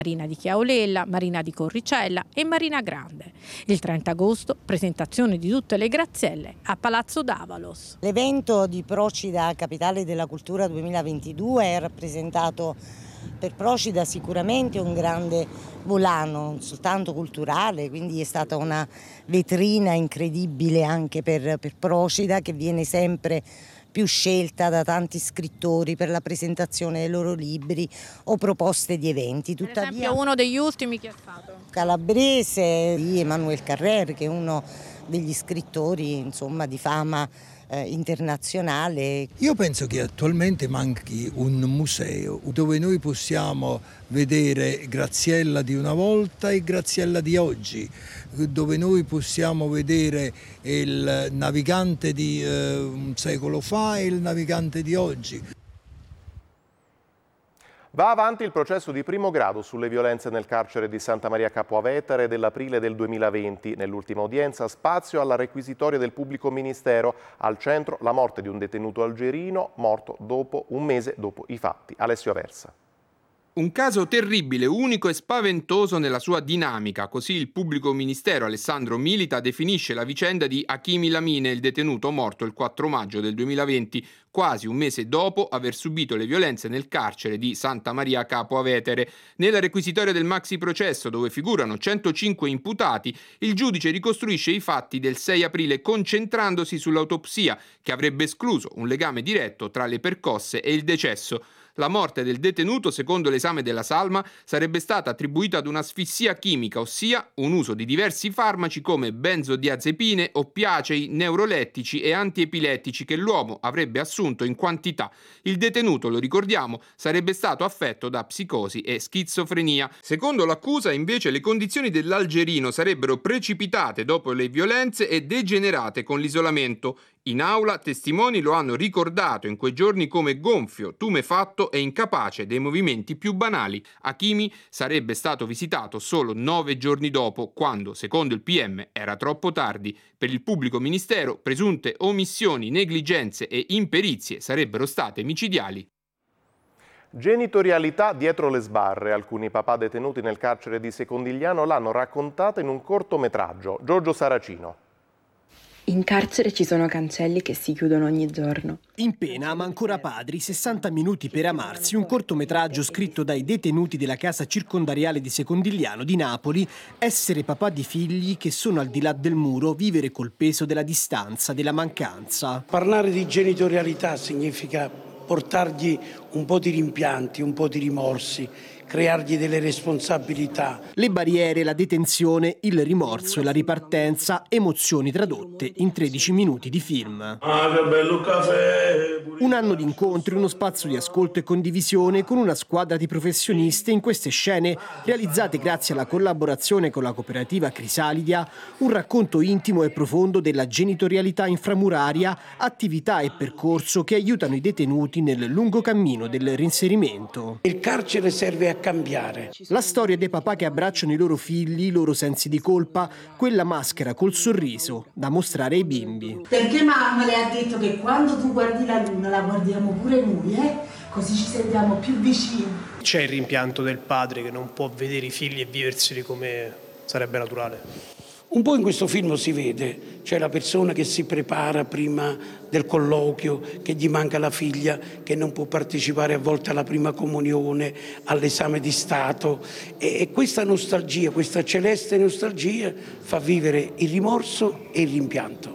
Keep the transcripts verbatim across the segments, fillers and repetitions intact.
Marina di Chiaolella, Marina di Corricella e Marina Grande. Il trenta agosto, presentazione di tutte le grazielle a Palazzo D'Avalos. L'evento di Procida Capitale della Cultura duemilaventidue ha rappresentato per Procida sicuramente un grande volano, non soltanto culturale, quindi è stata una vetrina incredibile anche per, per Procida, che viene sempre più scelta da tanti scrittori per la presentazione dei loro libri o proposte di eventi. Tuttavia, per esempio, uno degli ultimi che è stato? Calabrese di Emmanuel Carrère, che è uno degli scrittori, insomma, di fama eh, internazionale. Io penso che attualmente manchi un museo dove noi possiamo vedere Graziella di una volta e Graziella di oggi, dove noi possiamo vedere il navigante di eh, un secolo fa e il navigante di oggi. Va avanti il processo di primo grado sulle violenze nel carcere di Santa Maria Capua Vetere dell'aprile del duemilaventi. Nell'ultima udienza spazio alla requisitoria del pubblico ministero. Al centro la morte di un detenuto algerino morto dopo un mese dopo i fatti. Alessio Aversa. Un caso terribile, unico e spaventoso nella sua dinamica, così il pubblico ministero Alessandro Milita definisce la vicenda di Hakimi Lamine, il detenuto morto il quattro maggio del duemilaventi, quasi un mese dopo aver subito le violenze nel carcere di Santa Maria Capua Vetere. Nella requisitoria del maxi processo, dove figurano centocinque imputati, il giudice ricostruisce i fatti del sei aprile concentrandosi sull'autopsia, che avrebbe escluso un legame diretto tra le percosse e il decesso. La morte del detenuto, secondo l'esame della salma, sarebbe stata attribuita ad un'asfissia chimica, ossia un uso di diversi farmaci come benzodiazepine, oppiacei, neurolettici e antiepilettici che l'uomo avrebbe assunto in quantità. Il detenuto, lo ricordiamo, sarebbe stato affetto da psicosi e schizofrenia. Secondo l'accusa, invece, le condizioni dell'algerino sarebbero precipitate dopo le violenze e degenerate con l'isolamento. In aula testimoni lo hanno ricordato in quei giorni come gonfio, tumefatto e incapace dei movimenti più banali. Hakimi sarebbe stato visitato solo nove giorni dopo, quando, secondo il P M, era troppo tardi. Per il pubblico ministero, presunte omissioni, negligenze e imperizie sarebbero state micidiali. Genitorialità dietro le sbarre. Alcuni papà detenuti nel carcere di Secondigliano l'hanno raccontata in un cortometraggio. Giorgio Saracino. In carcere ci sono cancelli che si chiudono ogni giorno. In pena, ma ancora padri, sessanta minuti per amarsi, un cortometraggio scritto dai detenuti della casa circondariale di Secondigliano di Napoli, essere papà di figli che sono al di là del muro, vivere col peso della distanza, della mancanza. Parlare di genitorialità significa portargli un po' di rimpianti, un po' di rimorsi, creargli delle responsabilità. Le barriere, la detenzione, il rimorso e la ripartenza, emozioni tradotte in tredici minuti di film. Ah, che bello caffè! Un anno di incontri, uno spazio di ascolto e condivisione con una squadra di professionisti in queste scene realizzate grazie alla collaborazione con la cooperativa Crisalidia, un racconto intimo e profondo della genitorialità inframuraria, attività e percorso che aiutano i detenuti nel lungo cammino del reinserimento. Il carcere serve a cambiare. La storia dei papà che abbracciano i loro figli, i loro sensi di colpa, quella maschera col sorriso da mostrare ai bimbi. Perché mamma le ha detto che quando tu guardi la luna la guardiamo pure noi, eh? Così ci sentiamo più vicini. C'è il rimpianto del padre che non può vedere i figli e viverseli come sarebbe naturale. Un po' in questo film si vede, c'è la persona che si prepara prima del colloquio, che gli manca la figlia, che non può partecipare a volte alla prima comunione, all'esame di Stato. E questa nostalgia, questa celeste nostalgia fa vivere il rimorso e il rimpianto.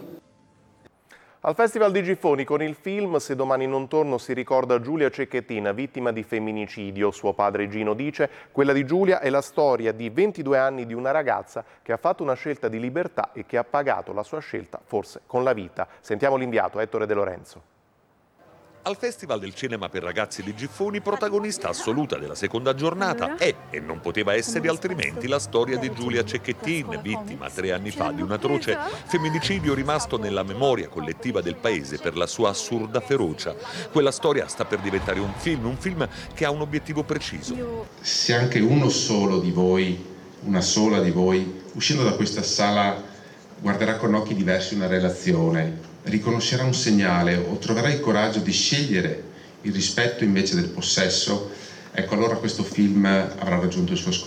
Al Festival di Giffoni con il film Se domani non torno si ricorda Giulia Cecchettin, vittima di femminicidio. Suo padre Gino dice: quella di Giulia è la storia di ventidue anni di una ragazza che ha fatto una scelta di libertà e che ha pagato la sua scelta forse con la vita. Sentiamo l'inviato Ettore De Lorenzo. Al Festival del Cinema per Ragazzi di Giffoni, protagonista assoluta della seconda giornata è, e non poteva essere altrimenti, la storia di Giulia Cecchettin, vittima tre anni fa di un atroce femminicidio rimasto nella memoria collettiva del paese per la sua assurda ferocia. Quella storia sta per diventare un film, un film che ha un obiettivo preciso. Se anche uno solo di voi, una sola di voi, uscendo da questa sala guarderà con occhi diversi una relazione, riconoscerà un segnale o troverà il coraggio di scegliere il rispetto invece del possesso, ecco allora questo film avrà raggiunto il suo scopo.